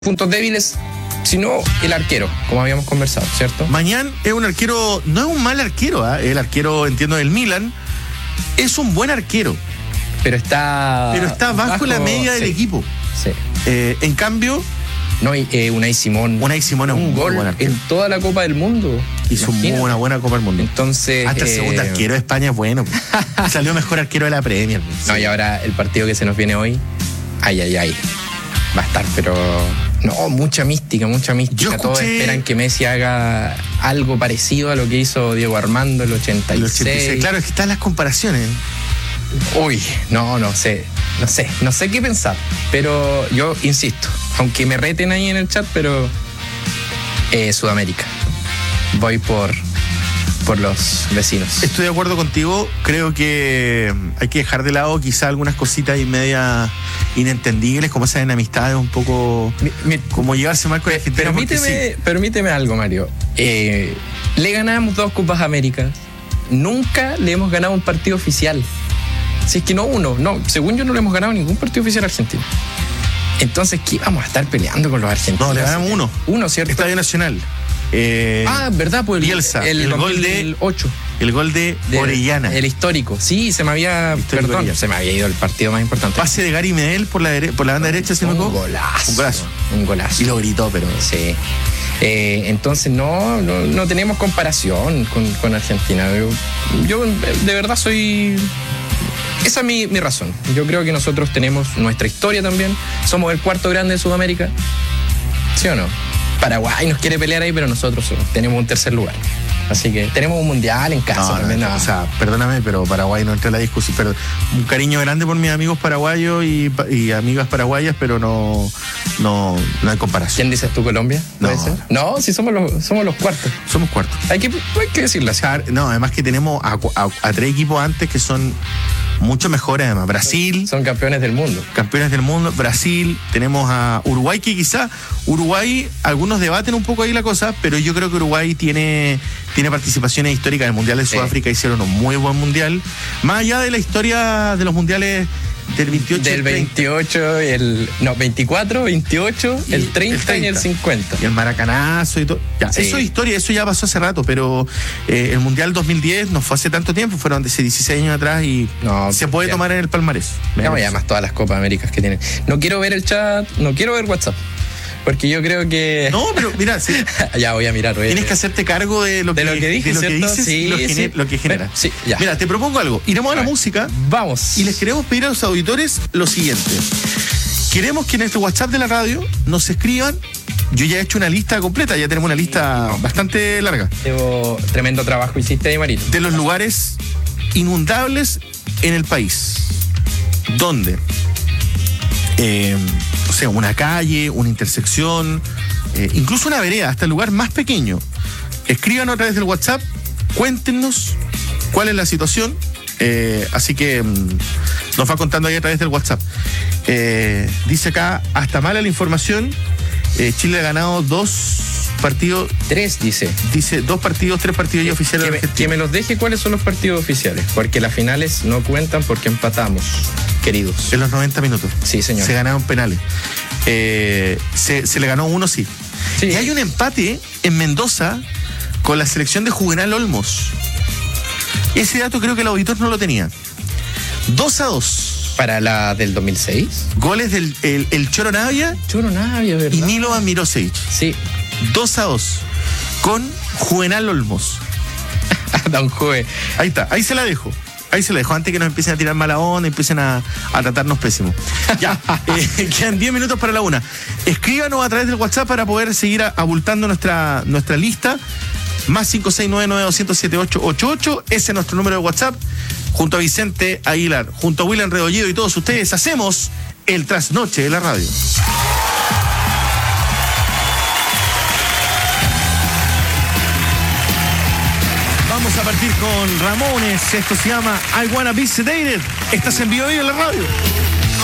puntos débiles, sino el arquero, como habíamos conversado, ¿cierto? Mañán es un arquero, no es un mal arquero, el arquero, entiendo, del Milan, es un buen arquero. Pero está bajo la media del equipo. Sí. En cambio, no, Unai Simón es un gol buen arquero. en toda la Copa del Mundo. Hizo una buena Copa del Mundo. Entonces, hasta el segundo arquero de España es bueno. Salió mejor arquero de la Premier. No, y ahora el partido que se nos viene hoy, ay. Va a estar, pero no, mucha mística. Todos esperan que Messi haga algo parecido a lo que hizo Diego Armando el 86. Claro, es que están las comparaciones. Uy, no sé qué pensar, pero yo insisto, aunque me reten ahí en el chat, pero Sudamérica, voy por los vecinos. Estoy de acuerdo contigo, creo que hay que dejar de lado quizá algunas cositas y media inentendibles, como esas enemistades un poco, como llevarse mal con Argentina. Permíteme algo, Mario. Le ganamos 2 Copas Américas, nunca le hemos ganado un partido oficial. Si es que según yo no le hemos ganado ningún partido oficial a Argentina. Entonces, ¿qué vamos a estar peleando con los argentinos? No, le ganamos uno, ¿cierto? Estadio Nacional. ¿Verdad? Pues Bielsa, el gol del 8. El gol de Orellana. El histórico. Sí, se me había ido el partido más importante. Pase de Gary Medel por la banda derecha, ¿sí? Un golazo. Y lo gritó, pero... Sí. Entonces no tenemos comparación con Argentina. Yo de verdad esa es mi razón. Yo creo que nosotros tenemos nuestra historia también. Somos el cuarto grande de Sudamérica. ¿Sí o no? Paraguay nos quiere pelear ahí, pero nosotros tenemos un tercer lugar. Así que tenemos un mundial en casa también. O sea, perdóname, pero Paraguay no entra en la discusión. Pero un cariño grande por mis amigos paraguayos y amigas paraguayas, pero no hay comparación. ¿Quién dices tú, Colombia? ¿Puede ser? No, sí, somos los cuartos. Somos cuartos. Hay que decirlo así. No, además que tenemos a 3 equipos antes que son mucho mejores, además. Brasil. Son campeones del mundo. Brasil. Tenemos a Uruguay, que quizá Uruguay, algunos debaten un poco ahí la cosa, pero yo creo que Uruguay tiene participaciones históricas en el Mundial de Sudáfrica. Hicieron un muy buen mundial. Más allá de la historia de los mundiales del 28. Del 28, 24, 28, el 30 y el 50. Y el maracanazo y todo. Ya, sí. Eso es historia, eso ya pasó hace rato, pero el Mundial 2010 no fue hace tanto tiempo, fueron de 16 años atrás y se puede tomar en el palmarés. Además todas las Copas Américas que tienen. No quiero ver el chat, no quiero ver WhatsApp. Porque yo creo que... No, pero mira, sí. Ya voy a mirar. Tienes que hacerte cargo de lo que dices, sí, lo que genera. Sí, ya. Mira, te propongo algo. Iremos a la música. Vamos. Y les queremos pedir a los auditores lo siguiente. Queremos que en este WhatsApp de la radio nos escriban. Yo ya he hecho una lista completa, ya tenemos una lista bastante larga. Tremendo trabajo hiciste ahí, Marito. De los lugares inundables en el país. ¿Dónde? O sea, una calle, una intersección, incluso una vereda, hasta el lugar más pequeño. Escríbanos a través del WhatsApp, cuéntenos cuál es la situación. Así que nos va contando ahí a través del WhatsApp. Dice acá, hasta mala la información, Chile ha ganado 2 partidos. 3, dice. Dice 3 partidos ya oficiales de Argentina. Que me los deje cuáles son los partidos oficiales, porque las finales no cuentan porque empatamos, queridos. En los 90 minutos. Sí, señor. Se ganaron penales. Se le ganó uno, sí. Y hay un empate en Mendoza con la selección de Juvenal Olmos. Ese dato creo que el auditor no lo tenía. 2-2. ¿Para la del 2006? Goles del el Choro Navia. ¿Verdad? Y Milovan Mirosevic. Sí. 2-2 con Juvenal Olmos. Don Jue. Ahí está, ahí se la dejo. Antes que nos empiecen a tirar mala onda, empiecen a tratarnos pésimo. Ya, quedan 10 minutos para la 1. Escríbanos a través del WhatsApp para poder seguir abultando nuestra lista. Más 569-207-888. Ese es nuestro número de WhatsApp. Junto a Vicente Aguilar, junto a William Rebolledo y todos ustedes, hacemos el trasnoche de la radio. Vamos a partir con Ramones. Esto se llama I Wanna Be Sedated. Estás en vivo en la radio.